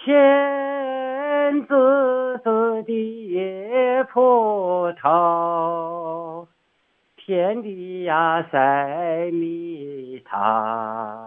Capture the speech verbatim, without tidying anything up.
千子子的野葡萄，天地呀塞蜜糖。